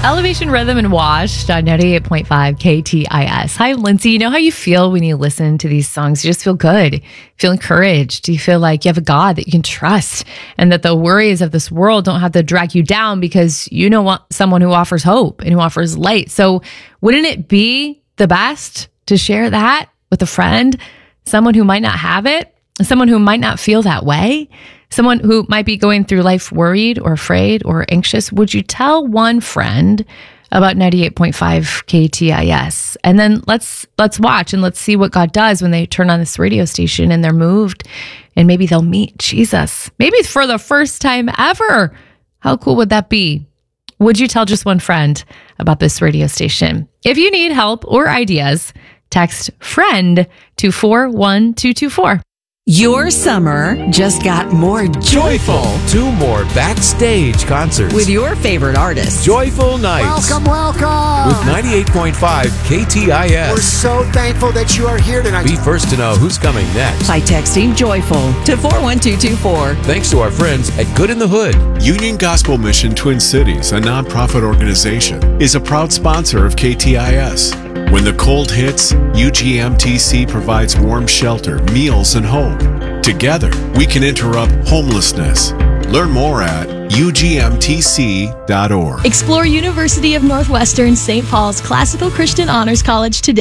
Elevation Rhythm and Washed on 98.5 KTIS. Hi, Lindsay. You know how you feel when you listen to these songs? You just feel good, feel encouraged. You feel like you have a God that you can trust and that the worries of this world don't have to drag you down because you know someone who offers hope and who offers light. So wouldn't it be the best to share that with a friend, someone who might not have it, someone who might not feel that way? Someone who might be going through life worried or afraid or anxious? Would you tell one friend about 98.5 KTIS? And then let's watch and let's see what God does when they turn on this radio station and they're moved and maybe they'll meet Jesus. Maybe for the first time ever. How cool would that be? Would you tell just one friend about this radio station? If you need help or ideas, text FRIEND to 41224. Your summer just got more joyful. 2 more backstage concerts With your favorite artists. Joyful Nights. Welcome. With 98.5 KTIS. We're so thankful that you are here tonight. Be first to know who's coming next. By texting joyful to 41224. Thanks to our friends at Good in the Hood. Union Gospel Mission Twin Cities, a nonprofit organization, is a proud sponsor of KTIS. When the cold hits, UGMTC provides warm shelter, meals, and hope. Together, we can interrupt homelessness. Learn more at ugmtc.org. Explore University of Northwestern St. Paul's Classical Christian Honors College today.